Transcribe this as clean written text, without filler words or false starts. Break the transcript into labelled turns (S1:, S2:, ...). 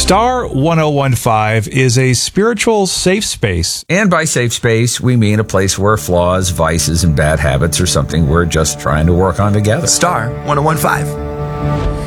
S1: Star 1015 is a spiritual safe space.
S2: And by safe space, we mean a place where flaws, vices, and bad habits are something we're just trying to work on together.
S3: Star 1015.